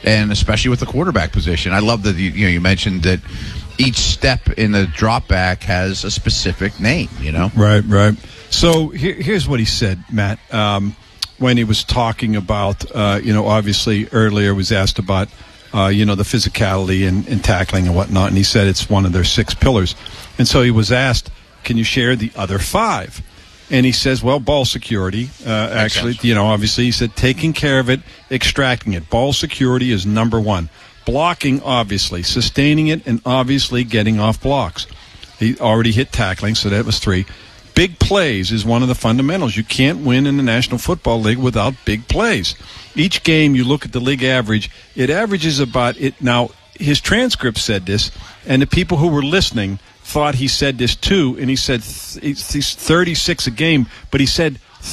and especially with the quarterback position. I love that you mentioned that each step in the drop back has a specific name. Right. So here's what he said, Matt, when he was talking about obviously earlier was asked about the physicality and tackling and whatnot, and he said it's one of their 6 pillars. And so he was asked, can you share the other 5? And he says, well, ball security, actually, obviously, he said taking care of it, extracting it. Ball security is number 1. Blocking, obviously, sustaining it, and obviously getting off blocks. He already hit tackling, so that was 3. Big plays is one of the fundamentals. You can't win in the National Football League without big plays. Each game, you look at the league average, it averages about it. Now, his transcript said this, and the people who were listening thought he said this too, and he said he's 36 a game, but he said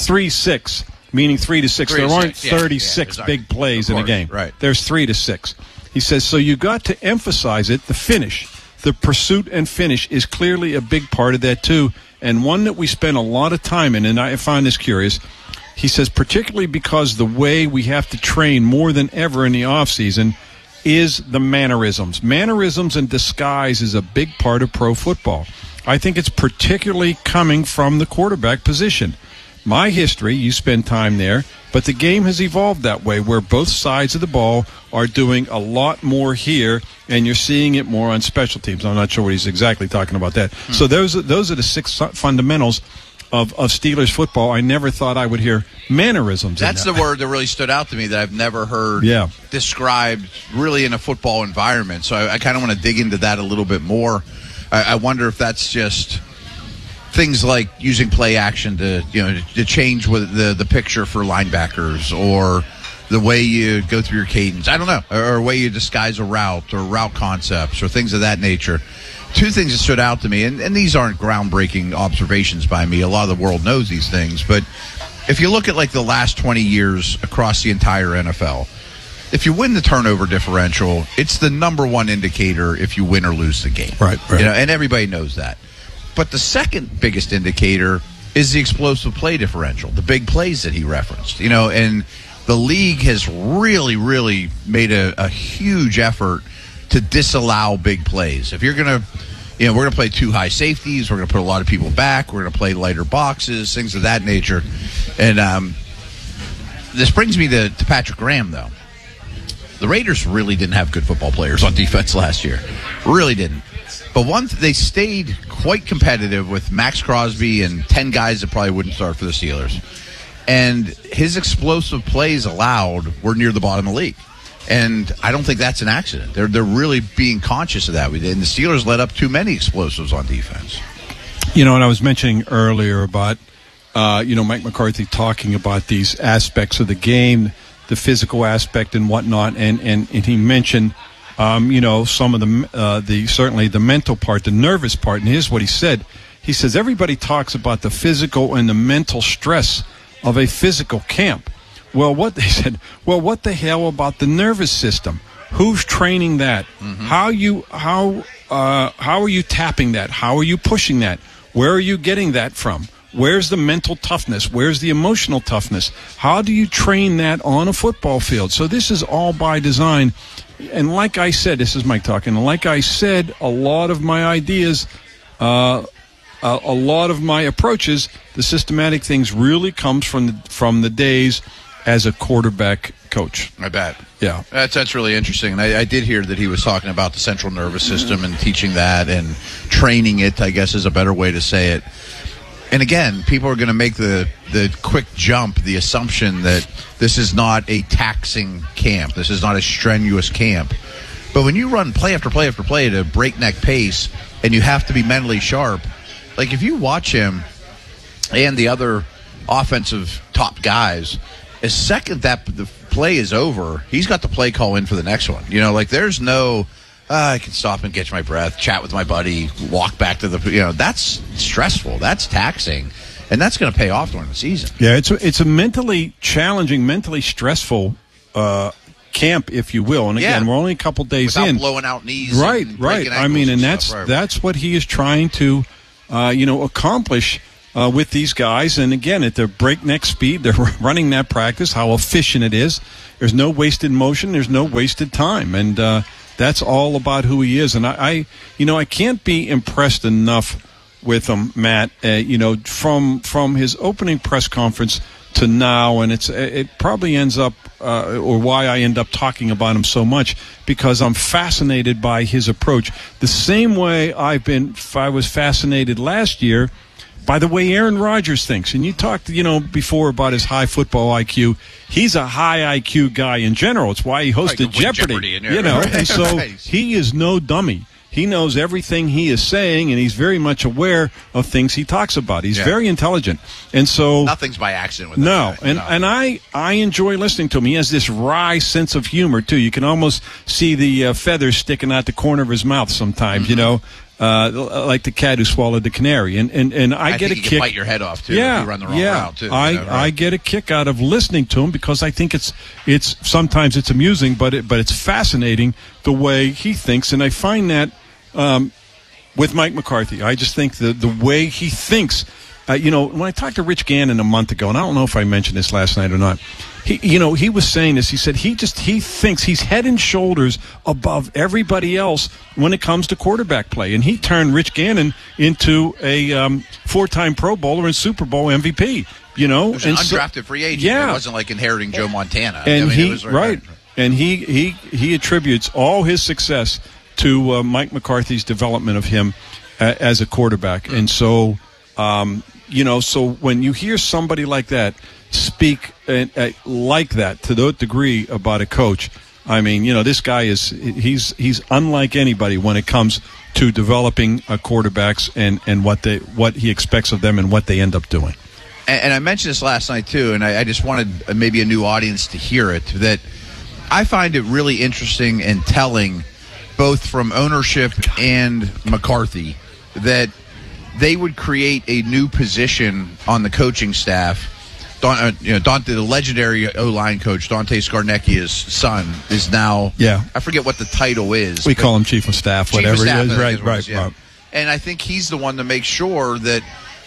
3-6, meaning 3 to 6. There aren't 36 big plays in a game. Right. There's 3 to 6. He says, so you got to emphasize it, the finish. The pursuit and finish is clearly a big part of that too, and one that we spend a lot of time in, and I find this curious. He says, particularly because the way we have to train more than ever in the offseason is the mannerisms. Mannerisms and disguise is a big part of pro football. I think it's particularly coming from the quarterback position. My history, you spend time there, but the game has evolved that way where both sides of the ball are doing a lot more here, and you're seeing it more on special teams. I'm not sure what he's exactly talking about that. So those are the 6 fundamentals of Steelers football. I never thought I would hear mannerisms. That's the word that really stood out to me that I've never heard described really in a football environment. So I kind of want to dig into that a little bit more. I wonder if that's just things like using play action to change with the picture for linebackers, or the way you go through your cadence. I don't know, or way you disguise a route or route concepts or things of that nature. 2 things that stood out to me, and these aren't groundbreaking observations by me. A lot of the world knows these things. But if you look at like the last 20 years across the entire NFL, if you win the turnover differential, it's the number 1 indicator if you win or lose the game. Right. And everybody knows that. But the second biggest indicator is the explosive play differential, the big plays that he referenced. And the league has really, really made a huge effort to disallow big plays. If you're going to, we're going to play 2 high safeties, we're going to put a lot of people back, we're going to play lighter boxes, things of that nature. And this brings me to Patrick Graham, though. The Raiders really didn't have good football players on defense last year. Really didn't. But they stayed quite competitive with Max Crosby and 10 guys that probably wouldn't start for the Steelers. And his explosive plays allowed were near the bottom of the league. And I don't think that's an accident. They're really being conscious of that. And the Steelers let up too many explosives on defense. And I was mentioning earlier about, Mike McCarthy talking about these aspects of the game, the physical aspect and whatnot. And he mentioned, some of certainly the mental part, the nervous part. And here's what he said. He says, everybody talks about the physical and the mental stress of a physical camp. Well, what the hell about the nervous system? Who's training that? Mm-hmm. How are you tapping that? How are you pushing that? Where are you getting that from? Where's the mental toughness? Where's the emotional toughness? How do you train that on a football field? So this is all by design. And like I said, this is Mike talking. Like I said, a lot of my ideas, a lot of my approaches, the systematic things really comes from the days as a quarterback coach. I bet. Yeah. That's really interesting. And I did hear that he was talking about the central nervous system and teaching that and training it, I guess is a better way to say it. And again, people are going to make the quick jump, the assumption that this is not a taxing camp. This is not a strenuous camp. But when you run play after play after play at a breakneck pace and you have to be mentally sharp, like if you watch him and the other offensive top guys, as second that the play is over, he's got the play call in for the next one. There's no, I can stop and catch my breath, chat with my buddy, walk back to the, that's stressful. That's taxing. And that's going to pay off during the season. Yeah, it's a mentally challenging, mentally stressful camp, if you will. And again, we're only a couple days without in. blowing out knees. Right. I mean, and that's what he is trying to, accomplish with these guys. And again, at their breakneck speed, they're running that practice, how efficient it is. There's no wasted motion. There's no wasted time. And that's all about who he is. And I can't be impressed enough with him, Matt, from his opening press conference to now, and it probably ends up, or why I end up talking about him so much, because I'm fascinated by his approach. The same way I was fascinated last year by the way Aaron Rodgers thinks. And you talked, before about his high football IQ. He's a high IQ guy in general. It's why he hosted Jeopardy, and so he is no dummy. He knows everything he is saying, and he's very much aware of things he talks about. He's very intelligent. And so nothing's by accident with that guy. No. And I enjoy listening to him. He has this wry sense of humor, too. You can almost see the feathers sticking out the corner of his mouth sometimes, like the cat who swallowed the canary. And I get a kick. You can bite your head off, too, if you run the wrong route, too. I get a kick out of listening to him because I think it's sometimes it's amusing, but it's fascinating the way he thinks. And I find that with Mike McCarthy, I just think the way he thinks, when I talked to Rich Gannon a month ago, and I don't know if I mentioned this last night or not, he was saying this. He said he thinks he's head and shoulders above everybody else when it comes to quarterback play. And he turned Rich Gannon into a 4-time Pro Bowler and Super Bowl MVP. He was an undrafted free agent. Yeah. It wasn't like inheriting Joe Montana. And And he attributes all his success to Mike McCarthy's development of him as a quarterback. And so, so when you hear somebody like that speak like that to that degree about a coach, I mean, this guy he's unlike anybody when it comes to developing quarterbacks and what he expects of them and what they end up doing. And I mentioned this last night, too, and I just wanted maybe a new audience to hear it, that I find it really interesting and telling, both from ownership and McCarthy, that they would create a new position on the coaching staff. Dante, the legendary O-line coach, Dante Scarnecchia's son, is now, I forget what the title is. We call him Chief of Staff, whatever he is. Right. And I think he's the one to make sure that,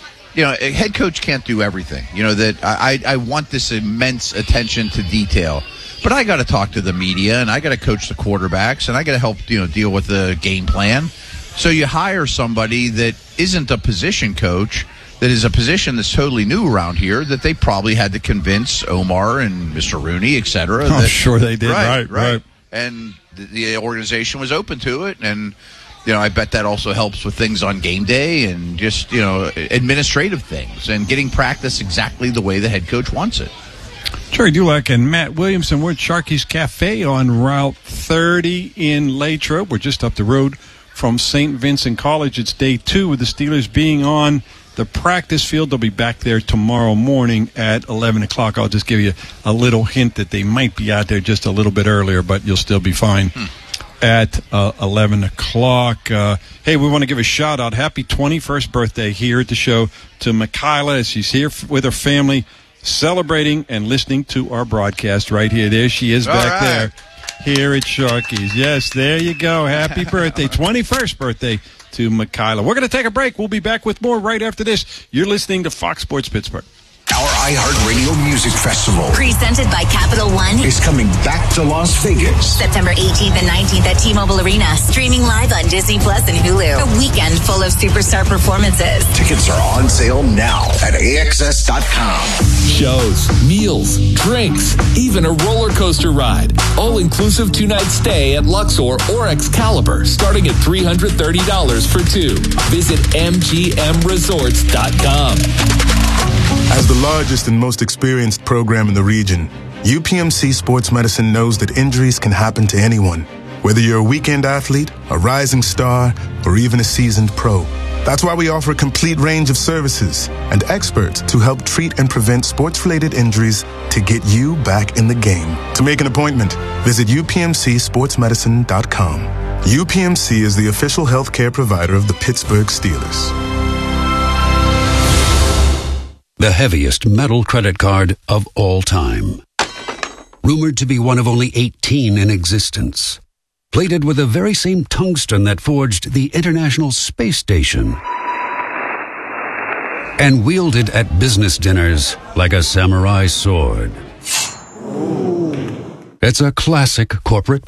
a head coach can't do everything. That I want this immense attention to detail. But I got to talk to the media, and I got to coach the quarterbacks, and I got to help deal with the game plan. So you hire somebody that isn't a position coach, that is a position that's totally new around here, that they probably had to convince Omar and Mr. Rooney, et cetera. I'm sure they did. Right. And the organization was open to it, and I bet that also helps with things on game day and just administrative things and getting practice exactly the way the head coach wants it. Jerry Dulac and Matt Williamson. We're at Sharky's Cafe on Route 30 in Latrobe. We're just up the road from St. Vincent College. It's day 2 with the Steelers being on the practice field. They'll be back there tomorrow morning at 11 o'clock. I'll just give you a little hint that they might be out there just a little bit earlier, but you'll still be fine at 11 o'clock. Hey, we want to give a shout-out. Happy 21st birthday here at the show to Michaela, as she's here with her family, celebrating and listening to our broadcast right here. There she is back there here at Sharky's. Yes, there you go. Happy birthday. 21st birthday to Michaela. We're going to take a break. We'll be back with more right after this. You're listening to Fox Sports Pittsburgh. Our iHeartRadio Music Festival, presented by Capital One, is coming back to Las Vegas. September 18th and 19th at T-Mobile Arena. Streaming live on Disney Plus and Hulu. A weekend full of superstar performances. Tickets are on sale now at AXS.com. Shows, meals, drinks, even a roller coaster ride. All-inclusive 2-night stay at Luxor or Excalibur, starting at $330 for 2. Visit MGMResorts.com. As the largest and most experienced program in the region, UPMC Sports Medicine knows that injuries can happen to anyone, whether you're a weekend athlete, a rising star, or even a seasoned pro. That's why we offer a complete range of services and experts to help treat and prevent sports-related injuries to get you back in the game. To make an appointment, visit UPMCSportsMedicine.com. UPMC is the official healthcare provider of the Pittsburgh Steelers. The heaviest metal credit card of all time. Rumored to be one of only 18 in existence. Plated with the very same tungsten that forged the International Space Station. and wielded at business dinners like a samurai sword. It's a classic corporate